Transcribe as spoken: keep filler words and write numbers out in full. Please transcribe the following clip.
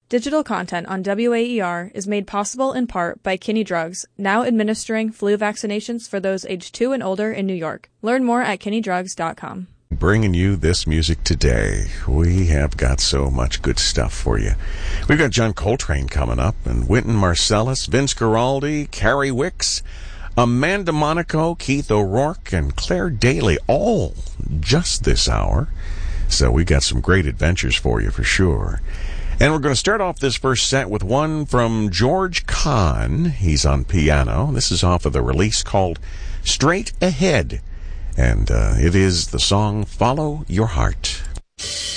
Digital content on W A E R is made possible in part by Kinney Drugs, now administering flu vaccinations for those aged two and older in New York. Learn more at kinney drugs dot com. Bringing you this music today. We have got so much good stuff for you. We've got John Coltrane coming up, and Wynton Marsalis, Vince Guaraldi, Carrie Wicks, Amanda Monaco, Keith O'Rourke, and Claire Daly, all just this hour. So we got some great adventures for you for sure. And we're going to start off this first set with one from George Kahn. He's on piano. This is off of the release called Straight Ahead. And uh, it is the song Follow Your Heart.